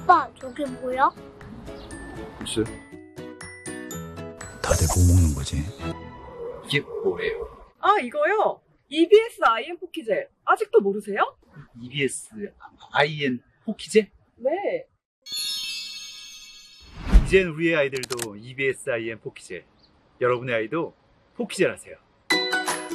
아빠, 저게 뭐야? 글쎄. 다들 뭐 먹는 거지? 이게 뭐예요? 아, 이거요? EBS IM 포키젤. 아직도 모르세요? EBS IN 포키제? 네. 이젠 우리의 아이들도 EBS IN 포키젤. 여러분의 아이도 포키젤 하세요.